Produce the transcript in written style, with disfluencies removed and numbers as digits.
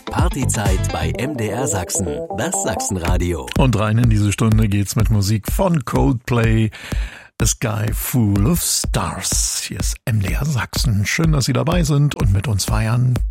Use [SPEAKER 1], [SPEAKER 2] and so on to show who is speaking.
[SPEAKER 1] Partyzeit bei MDR Sachsen, das Sachsenradio.
[SPEAKER 2] Und rein in diese Stunde geht's mit Musik von Coldplay, A Sky Full of Stars. Hier ist MDR Sachsen. Schön, dass Sie dabei sind und mit uns feiern.